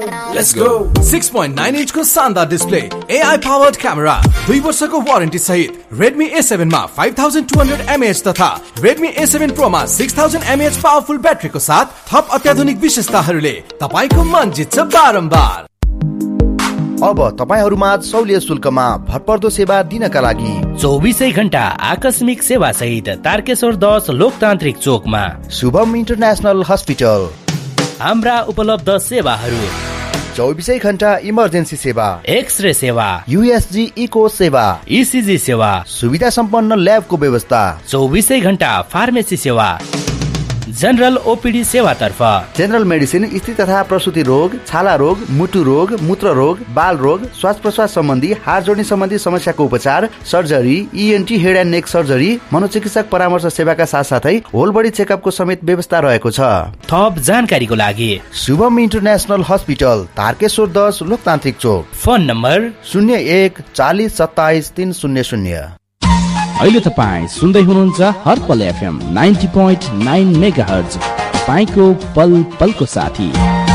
Let's go. 6.9 इन्चको शानदार display, AI powered camera, 2 वर्षको warranty सहित Redmi A7 मा 5200 mAh तथा Redmi A7 Pro मा 6000 mAh पावरफुल ब्याट्रीको साथ थप अत्याधुनिक विशेषताहरूले तपाईको मन जित्छ बारम्बार। अब तपाईहरुमा सौलियत शुल्कमा भरपर्दो सेवा दिनका लागि 24 घण्टा आकस्मिक सेवा सहित तारकेश्वर 10 लोकतान्त्रिक चोकमा शुभम इन्टरनेशनल हस्पिटल। हाम्रा उपलब्ध सेवाहरू 24 घण्टा इमर्जेन्सी सेवा, एक्सरे सेवा, USG इको सेवा, ECG सेवा, सुविधा सम्पन्न ल्याबको व्यवस्था, 24 घण्टा फार्मेसी सेवा, जनरल ओपीडी सेवा तर्फ जनरल मेडिसिन, स्त्री तथा प्रसूति रोग, छाला रोग, मुटु रोग, मूत्र रोग, बाल रोग, श्वास प्रश्वास सम्बन्धी, हाड जोड्ने सम्बन्धी समस्याको उपचार, surgery, ENT head and neck surgery, मनोचिकित्सक परामर्श सेवाका साथसाथै होल बडी चेकअपको समेत व्यवस्था रहेको छ। थप जानकारीको लागि शुभम इन्टरनेशनल हस्पिटल, तारकेश्वर 10 लोकतान्त्रिक चोक। Phone number 01 40 27 300। अहिले तपाईँ सुन्दै हुनुहुन्छ हर्पल FM 90.9 मेगाहर्ज, तपाईको पल पलको साथी।